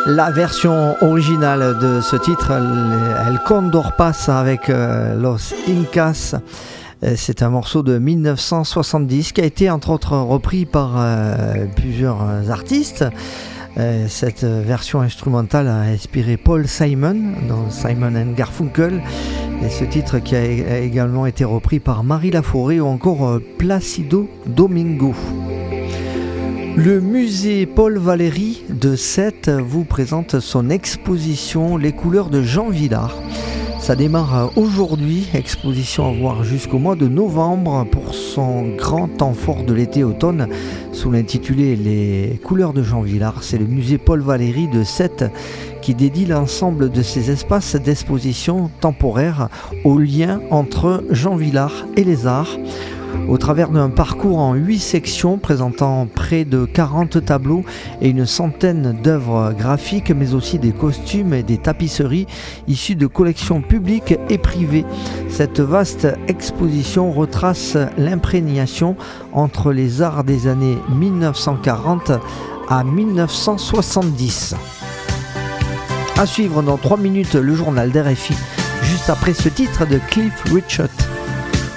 La version originale de ce titre, El Condor Pasa avec Los Incas. C'est un morceau de 1970 qui a été entre autres repris par plusieurs artistes. Cette version instrumentale a inspiré Paul Simon dans Simon & Garfunkel. Et ce titre qui a également été repris par Marie Laforêt ou encore Plácido Domingo. Le musée Paul Valéry de Sète vous présente son exposition Les couleurs de Jean Vilar. Ça démarre aujourd'hui, exposition à voir jusqu'au mois de novembre pour son grand temps fort de l'été-automne sous l'intitulé Les couleurs de Jean Vilar. C'est le musée Paul Valéry de Sète qui dédie l'ensemble de ses espaces d'exposition temporaire au lien entre Jean Vilar et les arts. Au travers d'un parcours en 8 sections présentant près de 40 tableaux et une centaine d'œuvres graphiques, mais aussi des costumes et des tapisseries issues de collections publiques et privées. Cette vaste exposition retrace l'imprégnation entre les arts des années 1940 à 1970. À suivre dans 3 minutes le journal d'RFI, juste après ce titre de Cliff Richard.